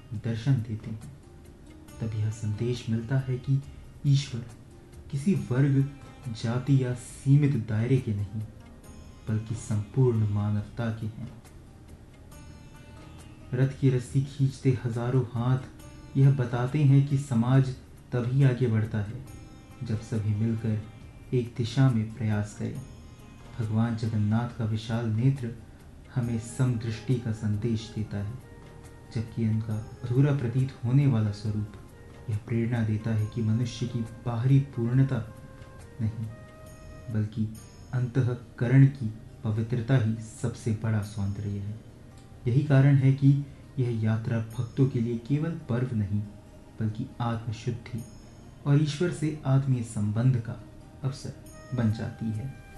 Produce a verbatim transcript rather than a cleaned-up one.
दर्शन देते हैं, तब यह संदेश मिलता है कि ईश्वर किसी वर्ग, जाति या सीमित दायरे के नहीं, बल्कि संपूर्ण मानवता के हैं। रथ की रस्सी खींचते हजारों हाथ यह बताते हैं कि समाज तभी आगे बढ़ता है जब सभी मिलकर एक दिशा में प्रयास करें। भगवान जगन्नाथ का विशाल नेत्र हमें समदृष्टि का संदेश देता है, जबकि उनका अधूरा प्रतीत होने वाला स्वरूप यह प्रेरणा देता है कि मनुष्य की बाहरी पूर्णता नहीं, बल्कि अंतःकरण की पवित्रता ही सबसे बड़ा सौंदर्य है। यही कारण है कि यह यात्रा भक्तों के लिए केवल पर्व नहीं, बल्कि आत्मशुद्धि और ईश्वर से आत्मीय संबंध का अवसर बन जाती है।